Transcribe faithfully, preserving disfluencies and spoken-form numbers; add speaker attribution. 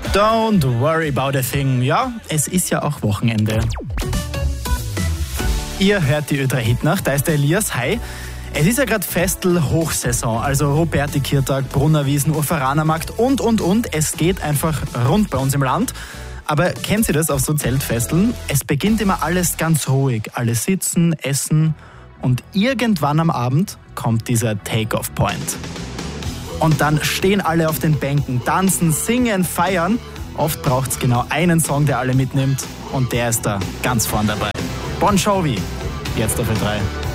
Speaker 1: Don't worry about a thing. Ja, es ist ja auch Wochenende. Ihr hört die Ö drei Hitnacht, da ist der Elias. Hi. Es ist ja gerade Festel-Hochsaison, also Roberti-Kirtag, Brunnerwiesen, Urferanermarkt und, und, und. Es geht einfach rund bei uns im Land. Aber kennt ihr das auf so Zeltfesteln? Es beginnt immer alles ganz ruhig. Alle sitzen, essen und irgendwann am Abend kommt dieser Take-Off-Point. Und dann stehen alle auf den Bänken, tanzen, singen, feiern. Oft braucht es genau einen Song, der alle mitnimmt. Und der ist da ganz vorn dabei. Bon Jovi, jetzt auf Ö drei.